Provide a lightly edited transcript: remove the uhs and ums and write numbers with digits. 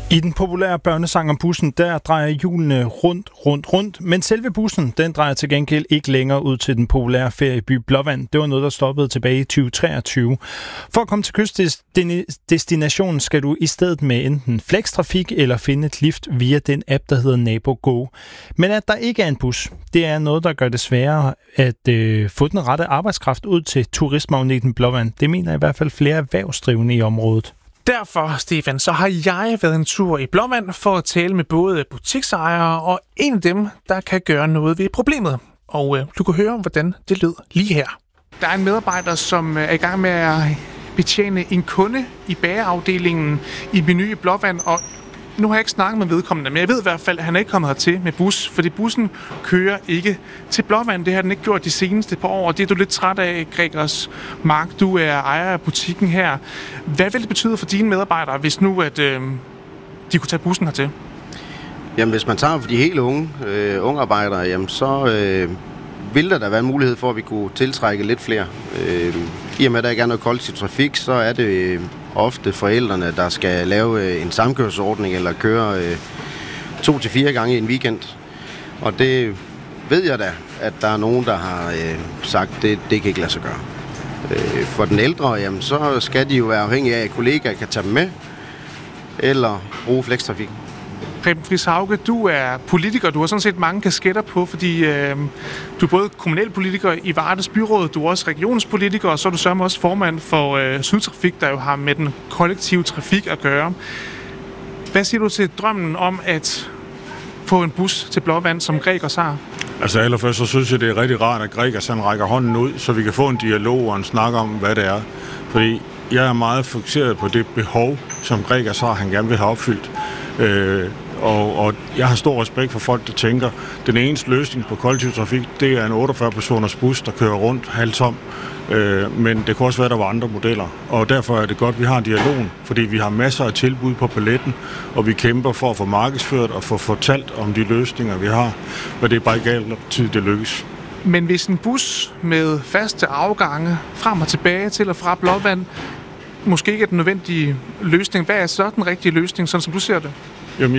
I den populære børnesang om bussen, der drejer hjulene rundt, men selve bussen, den drejer til gengæld ikke længere ud til den populære ferieby Blåvand. Det var noget, der stoppede tilbage i 2023. For at komme til kystdestinationen skal du i stedet med enten flextrafik eller finde et lift via den app, der hedder NaboGo. Men at der ikke er en bus, det er noget, der gør det sværere at få den rette arbejdskraft ud til turistmagneten Blåvand. Det mener i hvert fald flere erhvervsdrivende i området. Derfor, Stefan, så har jeg været en tur i Blåvand for at tale med både butiksejere og en af dem, der kan gøre noget ved problemet. Og du kan høre, hvordan det lød lige her. Der er en medarbejder, som er i gang med at betjene en kunde i bagerafdelingen i Meny i Blåvand, og nu har jeg ikke snakket med vedkommende, men jeg ved i hvert fald, at han er ikke kommet hertil med bus, fordi bussen kører ikke til Blåvand. Det har den ikke gjort de seneste par år, og det er du lidt træt af, Gregers Mark. Du er ejer af butikken her. Hvad vil det betyde for dine medarbejdere, hvis nu at de kunne tage bussen hertil? Jamen, hvis man tager for de helt unge arbejdere, jamen, så vil der da være en mulighed for, at vi kunne tiltrække lidt flere. I og med, at der ikke er noget kollektiv trafik, så er det ofte forældrene, der skal lave en samkørselsordning eller køre 2 til 4 gange i en weekend. Og det ved jeg da, at der er nogen, der har sagt, det kan ikke lade sig gøre. For den ældre, jamen, så skal de jo være afhængige af, at kollegaer kan tage dem med, eller bruge flextrafik. Preben Friis Hauge, du er politiker. Du har sådan set mange kasketter på, fordi du er både kommunalpolitiker i Vardes byråd, du er også regionspolitiker, og så er du sørme også formand for Sydtrafik, der jo har med den kollektive trafik at gøre. Hvad siger du til drømmen om at få en bus til Blåvand, som Gregers har? Altså allerførst, så synes jeg, det er rigtig rart, at Gregers rækker hånden ud, så vi kan få en dialog og en snak om, hvad det er. Fordi jeg er meget fokuseret på det behov, som Gregers har, han gerne vil have opfyldt. Og jeg har stor respekt for folk, der tænker, at den eneste løsning på kollektiv trafik, det er en 48-personers bus, der kører rundt halvtom. Men det kan også være, at der var andre modeller. Og derfor er det godt, at vi har dialogen, fordi vi har masser af tilbud på paletten, og vi kæmper for at få markedsført og få fortalt om de løsninger, vi har. Men det er bare ikke galt, tid det lykkes. Men hvis en bus med faste afgange frem og tilbage til og fra Blåvand måske ikke er den nødvendige løsning, hvad er så den rigtige løsning, sådan som du ser det?